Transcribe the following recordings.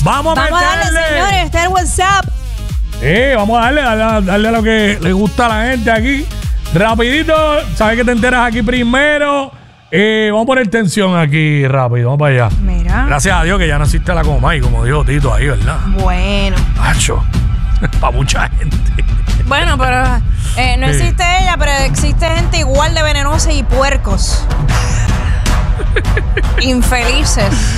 Vamos a darle, señores. Está el WhatsApp. Vamos a darle a lo que le gusta a la gente aquí. Rapidito, sabes que te enteras aquí primero. Vamos a poner tensión aquí rápido, vamos para allá. Mira. Gracias a Dios que ya no existe la Comay, como dijo Tito ahí, ¿verdad? Bueno. Macho, para mucha gente. Bueno, pero no existe ella, pero existe gente igual de venenosa y puercos. Infelices.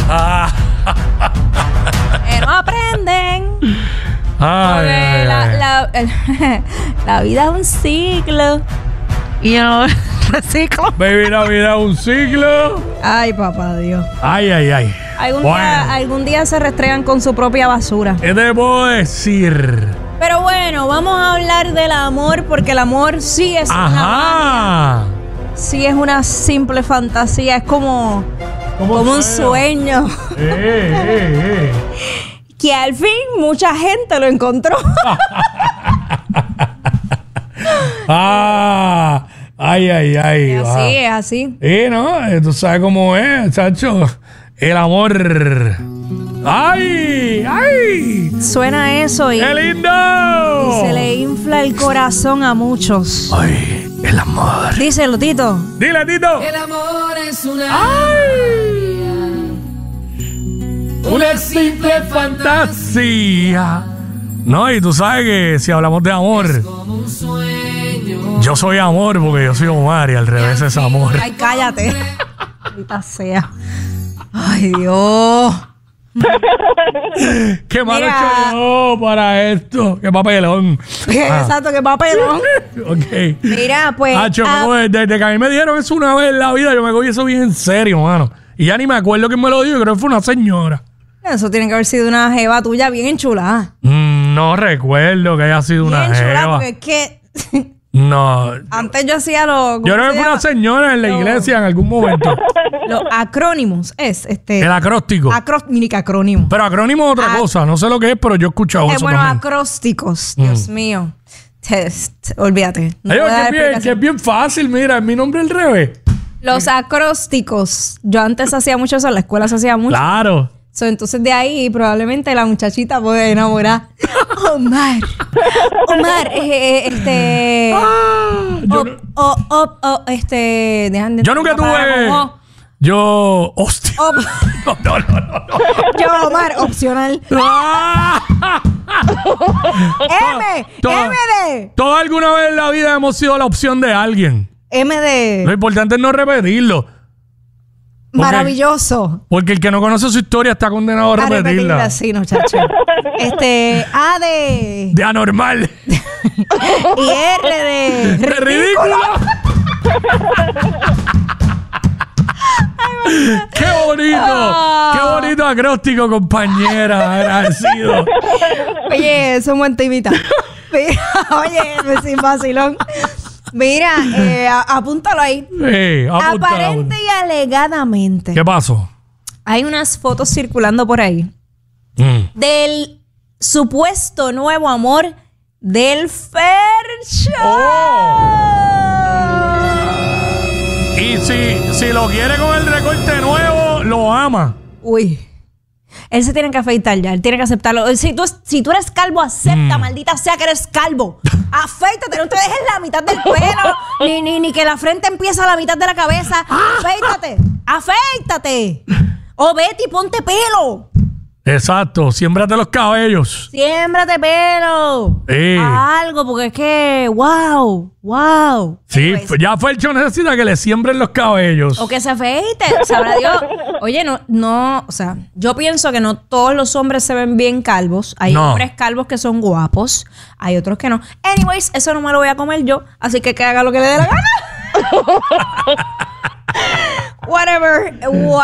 No aprenden. Porque la vida es un ciclo. Y no reciclo. Baby, la vida es un ciclo. Ay, papá Dios. Ay. Algún día se restregan con su propia basura. ¿Qué te puedo decir? Pero bueno, vamos a hablar del amor, porque el amor sí es una sí es una simple fantasía, es como un sueño. Que al fin mucha gente lo encontró. Ay. Es así. ¿No? Tú sabes cómo es, chacho. El amor. ¡Ay! Suena eso y... ¡Qué lindo! Y se le infla el corazón a muchos. ¡Ay! El amor. Díselo, Tito. Dile, Tito. El amor es una simple fantasía. No, y tú sabes que si hablamos de amor, yo soy amor porque yo soy Omar y al revés es amor. Ay, cállate. Ahorita sea. Ay, Dios. Qué malo he hecho yo para esto. Qué papelón. Exacto, qué papelón. Ok. Mira, pues. Desde que a mí me dijeron eso una vez en la vida, yo me cogí eso bien en serio, mano. Y ya ni me acuerdo quién me lo dijo, creo que fue una señora. Eso tiene que haber sido una jeva tuya bien enchulada. No recuerdo que haya sido una bien enchulada, jeva. porque es que. No. Antes yo hacía los... Yo creo que fue una señora en la iglesia en algún momento. Los acrónimos el acróstico. Mini acrónimo. Pero acrónimo es otra cosa. No sé lo que es, pero yo he escuchado eso bueno, también. acrósticos. Dios mío. Olvídate. No que es bien fácil. Mira, mi nombre al revés. Los acrósticos. Yo antes hacía mucho eso. En la escuela se hacía mucho. Claro. Entonces de ahí probablemente la muchachita puede enamorar. Omar, yo nunca tuve. Hostia. No. Yo, Omar, opcional. MD. Toda alguna vez en la vida hemos sido la opción de alguien. MD. Lo importante es no repetirlo. Maravilloso. Porque el que no conoce su historia está condenado a repetirla. Sí, muchacho. A de anormal. Y R de ridículo. Qué bonito acróstico, compañera. Agradecido. Oye, es un buen temita. Oye, sin vacilón. Mira, apúntalo ahí. Aparente y alegadamente. ¿Qué pasó? Hay unas fotos circulando por ahí del supuesto nuevo amor del Fercho. Y si lo quiere con el recorte nuevo, lo ama. Uy. Él se tiene que afeitar ya. Él tiene que aceptarlo. Si tú eres calvo, acepta, maldita sea que eres calvo. Afeítate, no te dejes la mitad del pelo. ni que la frente empieza a la mitad de la cabeza. Afeítate. O vete y ponte pelo. Exacto. Siémbrate los cabellos. Siémbrate pelo. Algo, porque es que... ¡Wow! Sí, ya Fercho necesita que le siembren los cabellos. O que se afeite. Sabrá Dios. Oye, no... O sea, yo pienso que no todos los hombres se ven bien calvos. Hay hombres calvos que son guapos. Hay otros que no. Anyways, eso no me lo voy a comer yo. Así que haga lo que le dé la gana. Whatever.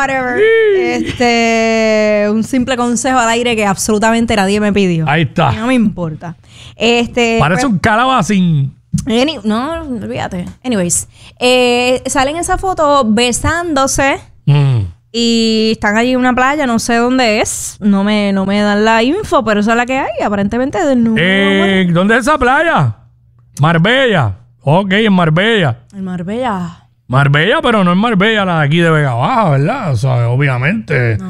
Un simple consejo al aire que absolutamente nadie me pidió. Ahí está. Y no me importa. Parece un calabacín. No, olvídate. Anyways, salen esa foto besándose y están allí en una playa, no sé dónde es. No me dan la info, pero esa es la que hay, aparentemente. ¿Dónde es esa playa? Marbella. Ok, en Marbella. En Marbella. Marbella, pero no es Marbella la de aquí de Vega Baja, ¿verdad? O sea, obviamente. No.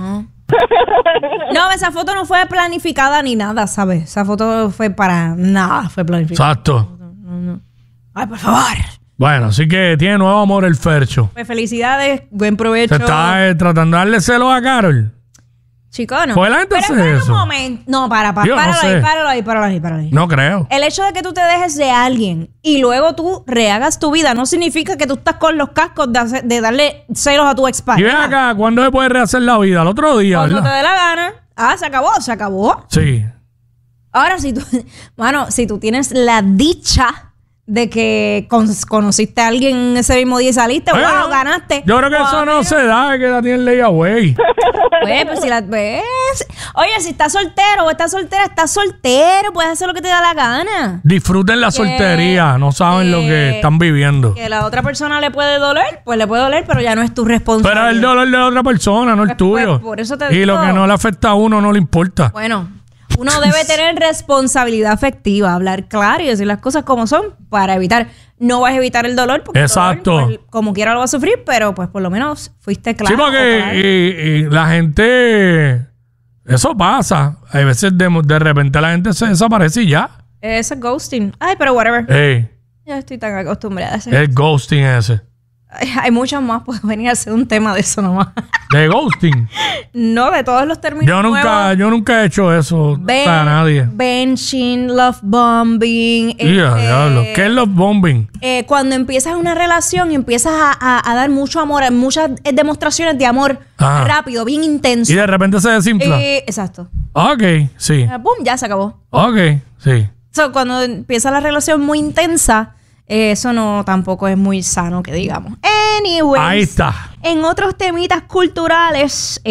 No, esa foto no fue planificada ni nada, ¿sabes? Esa foto fue para nada, fue planificada. Exacto. No. Ay, por favor. Bueno, así que tiene nuevo amor el Fercho. Pues felicidades, buen provecho. Se está tratando de darle celos a Carol. Chico, no. Pues la gente pero hace eso. Un momento. No, Yo no sé. páralo ahí. No creo. El hecho de que tú te dejes de alguien y luego tú rehagas tu vida no significa que tú estás con los cascos de darle celos a tu expareja. Y ven acá, ¿cuándo se puede rehacer la vida? El otro día, Cuando ¿verdad? te dé la gana. Ah, se acabó. Sí. Ahora, si tú tienes la dicha de que conociste a alguien ese mismo día y saliste, Bueno, wow, ganaste. Yo creo que eso no se da, que la tienen ley away. Pues si la ves. Oye, si estás soltero o estás soltera, estás soltero, puedes hacer lo que te da la gana. Disfruten la soltería, no saben lo que están viviendo. Que la otra persona le puede doler, pues le puede doler, pero ya no es tu responsabilidad. Pero el dolor de la otra persona, no el tuyo. Por eso te y digo. lo que no le afecta a uno no le importa. Bueno, uno debe tener responsabilidad afectiva, hablar claro y decir las cosas como son para evitar. No vas a evitar el dolor porque Exacto. el dolor, pues, como quiera lo vas a sufrir, pero pues por lo menos fuiste claro. Sí, porque y la gente... Eso pasa. Hay veces de repente la gente se desaparece y ya. Ese es ghosting. Ay, pero whatever. Ey, Ya estoy tan acostumbrada a ese. el ghosting ese. Hay muchos más, puedo venir a hacer un tema de eso nomás. De ghosting. No, de todos los términos Yo nunca he hecho eso para nadie. Benching, love bombing. Diablo. ¿Qué es los bombing? Cuando empiezas una relación y empiezas a dar mucho amor, muchas demostraciones de amor rápido, bien intenso. Y de repente se desinfla. Exacto. Ok, sí. Boom, ya se acabó. Ok, sí. So, cuando empieza la relación muy intensa, eso no tampoco es muy sano, que digamos. Anyways, Ahí está. en otros temitas culturales,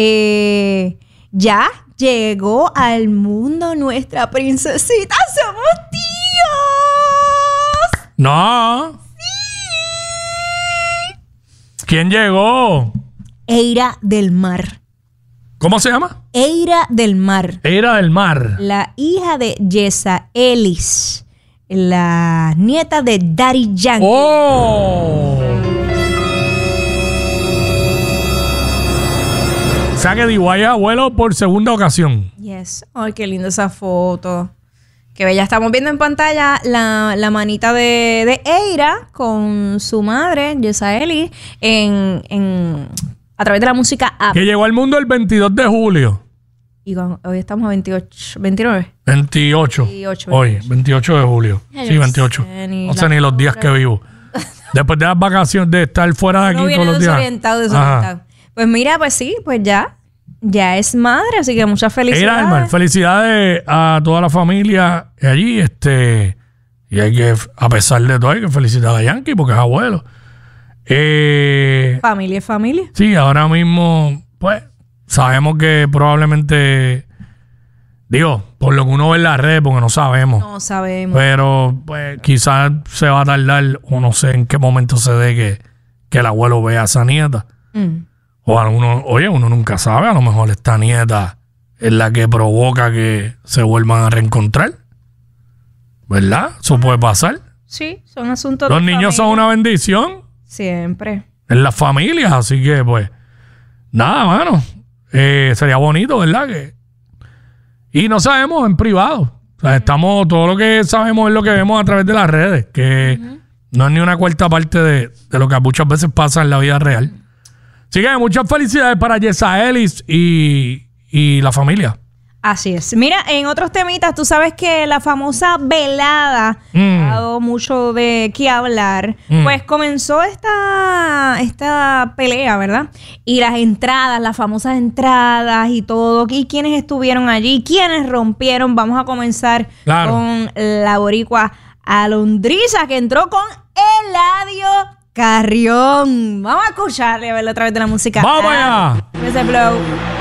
ya llegó al mundo nuestra princesita. ¡Somos tíos! No. ¿Quién llegó? Eira del Mar. ¿Cómo se llama? Eira del Mar. Eira del Mar. La hija de Yesa Ellis. La nieta de Daddy Yankee. ¡Oh! O sea que D.Y. es abuelo por segunda ocasión. Yes. Ay, qué linda esa foto. Qué bella. Estamos viendo en pantalla la manita de Eira con su madre, Yesa Ellis, a través de la música app. Que llegó al mundo el 22 de julio. Y hoy estamos a 29. 28. Hoy, 28 de julio. Sí, 28. No sé ni los días que vivo. Después de las vacaciones, de estar fuera de aquí todos los días. Desorientado. Pues mira, pues sí, pues ya es madre, así que muchas felicidades. Eira del Mar, felicidades a toda la familia allí, y hay que, a pesar de todo, hay que felicitar a Yankee porque es abuelo. Familia es familia. Sí, ahora mismo, pues, sabemos que probablemente, digo, por lo que uno ve en la red, porque no sabemos. No sabemos. Pero, pues, quizás se va a tardar, o no sé en qué momento se dé que el abuelo vea a esa nieta. O uno nunca sabe, a lo mejor esta nieta es la que provoca que se vuelvan a reencontrar. ¿Verdad? Eso puede pasar. Sí, son asuntos Los de niños familia. son una bendición Siempre. en las familias, así que, pues, nada, mano. Sería bonito, ¿verdad? Y no sabemos en privado. O sea, todo lo que sabemos es lo que vemos a través de las redes, que no es ni una cuarta parte de lo que muchas veces pasa en la vida real. Así que muchas felicidades para Yesa Ellis y la familia. Así es. Mira, en otros temitas, tú sabes que la famosa velada ha dado mucho de qué hablar. Pues comenzó esta pelea, ¿verdad? Y las entradas, las famosas entradas y todo. ¿Y quiénes estuvieron allí? ¿Quiénes rompieron? Vamos a comenzar con la boricua Alondriza, que entró con Eladio Carrión. Vamos a escucharle, a verlo a través de la música. ¡Vamos allá! Ese blow.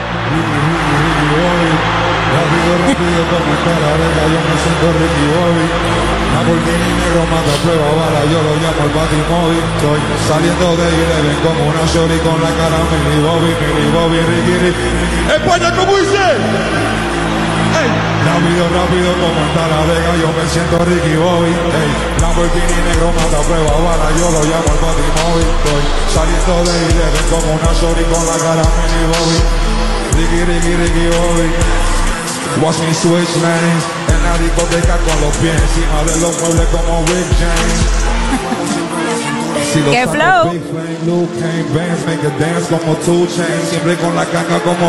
Rápido como está la arena, yo me siento Ricky Bobby. Lamborghini negro mata prueba bala, yo lo llamo el Batimóvil. Estoy saliendo de Eleven como una shorty con la cara Millie Bobby, Ricky. España, ¿cómo dice? Hey. Rápido como está la vega, yo me siento Ricky Bobby. Hey. Lamborghini negro mata prueba bala, yo lo llamo el Batimóvil. Estoy saliendo de Eleven como una shorty con la cara Millie Bobby. Ricky, Ricky, Ricky, Bobby. Watch me switch lanes. En la discoteca con los pies encima de los muebles como Rick James. Si ¡Qué flow! Big Flame, Luke Kane, Bands, make a dance como 2 Chainz. Siempre con la caca como